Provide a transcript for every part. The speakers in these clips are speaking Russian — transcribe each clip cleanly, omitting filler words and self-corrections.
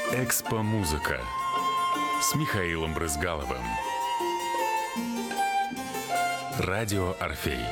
Экспо-музыка с Михаилом Брызгаловым. Радио «Орфей».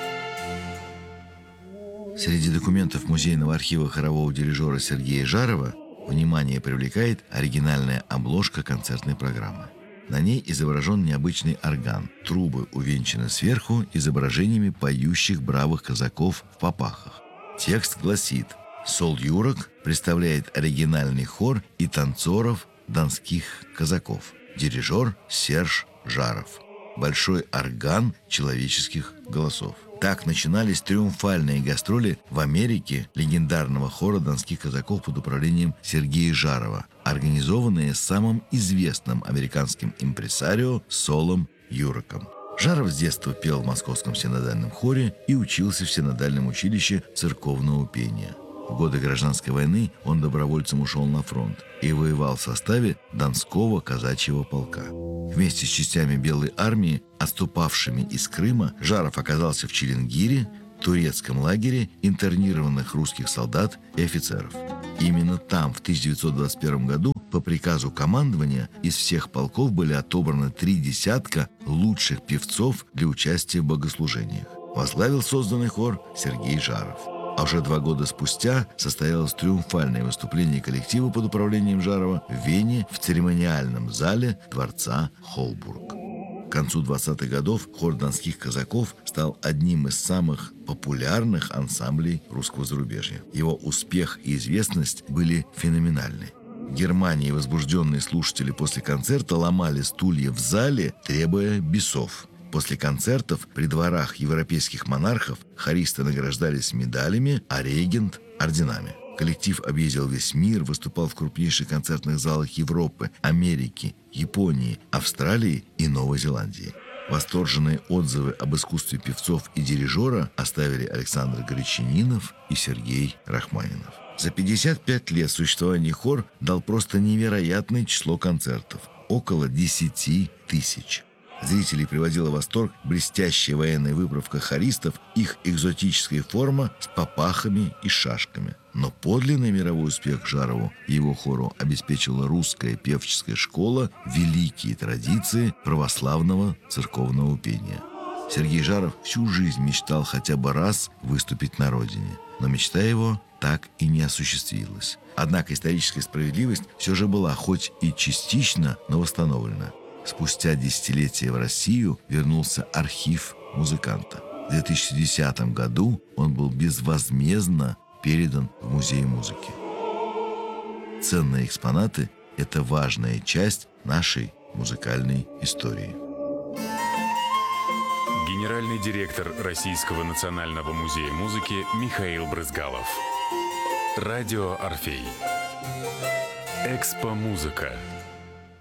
Среди документов музейного архива хорового дирижера Сергея Жарова внимание привлекает оригинальная обложка концертной программы. На ней изображен необычный орган. Трубы увенчаны сверху изображениями поющих бравых казаков в папахах. Текст гласит: «Сол Юрок представляет оригинальный хор и танцоров донских казаков. Дирижер Серж Жаров. Большой орган человеческих голосов». Так начинались триумфальные гастроли в Америке легендарного хора донских казаков под управлением Сергея Жарова, организованные самым известным американским импресарио Солом Юроком. Жаров с детства пел в Московском синодальном хоре и учился в синодальном училище церковного пения. В годы гражданской войны он добровольцем ушел на фронт и воевал в составе Донского казачьего полка. Вместе с частями Белой армии, отступавшими из Крыма, Жаров оказался в Чилингире, турецком лагере интернированных русских солдат и офицеров. Именно там в 1921 году по приказу командования из всех полков были отобраны 3 десятка лучших певцов для участия в богослужениях. Возглавил созданный хор Сергей Жаров. А уже 2 года спустя состоялось триумфальное выступление коллектива под управлением Жарова в Вене в церемониальном зале дворца Холбург. К концу 20-х годов хор донских казаков стал одним из самых популярных ансамблей русского зарубежья. Его успех и известность были феноменальны. В Германии возбужденные слушатели после концерта ломали стулья в зале, требуя бисов. После концертов при дворах европейских монархов хористы награждались медалями, а регент – орденами. Коллектив объездил весь мир, выступал в крупнейших концертных залах Европы, Америки, Японии, Австралии и Новой Зеландии. Восторженные отзывы об искусстве певцов и дирижера оставили Александр Горячининов и Сергей Рахманинов. За 55 лет существования хор дал просто невероятное число концертов – около 10 тысяч. Зрителей приводила в восторг блестящая военная выправка хористов, их экзотическая форма с папахами и шашками. Но подлинный мировой успех Жарову и его хору обеспечила русская певческая школа, великие традиции православного церковного пения. Сергей Жаров всю жизнь мечтал хотя бы раз выступить на родине, но мечта его так и не осуществилась. Однако историческая справедливость все же была, хоть и частично, но восстановлена. Спустя десятилетия в Россию вернулся архив музыканта. В 2010 году он был безвозмездно передан в Музей музыки. Ценные экспонаты – это важная часть нашей музыкальной истории. Генеральный директор Российского национального музея музыки Михаил Брызгалов. Радио «Орфей». Экспо-музыка.